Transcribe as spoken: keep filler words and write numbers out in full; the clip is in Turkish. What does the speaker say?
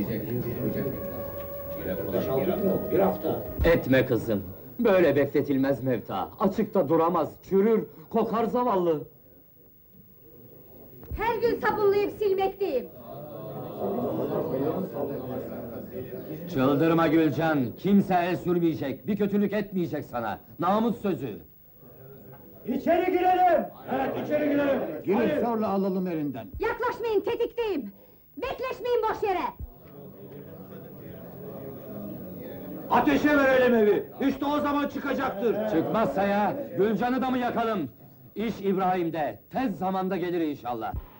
Bir hafta. Etme kızım. Böyle bekletilmez Mevta. Açıkta duramaz, çürür, kokar zavallı. Her gün sabunlayıp silmekteyim. Çıldırma Gülcan, kimse el sürmeyecek, bir kötülük etmeyecek sana. Namus sözü. İçeri girelim! Evet, içeri girelim! Girip zorla alalım elinden. Yaklaşmayın, tetikteyim. Bekleşmeyin boş yere. Ateşe verelim evi! İşte o zaman çıkacaktır! Çıkmazsa ya, Gülcan'ı da mı yakalım? İş İbrahim'de, tez zamanda gelir inşallah.